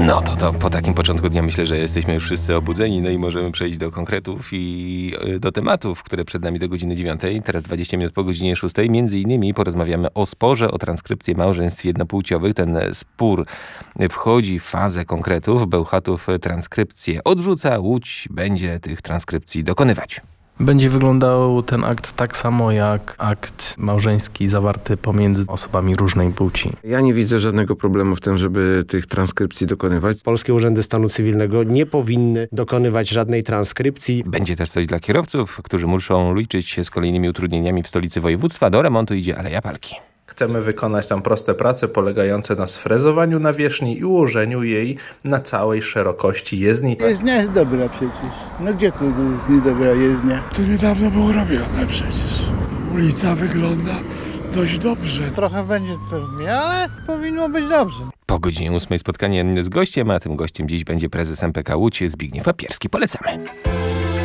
No to po takim początku dnia myślę, że jesteśmy już wszyscy obudzeni, no i możemy przejść do konkretów i do tematów, które przed nami do godziny 9. Teraz 20 minut po godzinie 6. Między innymi porozmawiamy o sporze, o transkrypcję małżeństw jednopłciowych. Ten spór wchodzi w fazę konkretów. Bełchatów transkrypcję odrzuca, Łódź będzie tych transkrypcji dokonywać. Będzie wyglądał ten akt tak samo jak akt małżeński zawarty pomiędzy osobami różnej płci. Ja nie widzę żadnego problemu w tym, żeby tych transkrypcji dokonywać. Polskie urzędy stanu cywilnego nie powinny dokonywać żadnej transkrypcji. Będzie też coś dla kierowców, którzy muszą liczyć się z kolejnymi utrudnieniami w stolicy województwa. Do remontu idzie Aleja Palki. Chcemy wykonać tam proste prace polegające na sfrezowaniu nawierzchni i ułożeniu jej na całej szerokości jezdni. Jezdnia jest dobra przecież. No gdzie tu jest niedobra jezdnia? To niedawno było robione przecież. Ulica wygląda dość dobrze. Trochę będzie trudniej, ale powinno być dobrze. Po godzinie 8 spotkanie z gościem, a tym gościem dziś będzie prezes MPK Łódź Zbigniew Papierski. Polecamy.